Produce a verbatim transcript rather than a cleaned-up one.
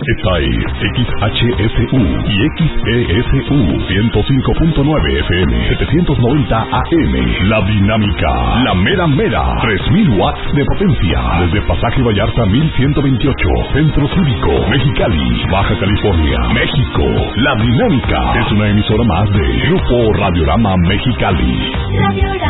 Esta es X H S U y X E S U ciento cinco punto nueve F M, setecientos noventa A M. La Dinámica, la mera mera, tres mil watts de potencia. Desde Pasaje Vallarta mil ciento veintiocho, Centro Cívico, Mexicali, Baja California, México. La Dinámica es una emisora más de Grupo Radiorama Mexicali. Radiorama.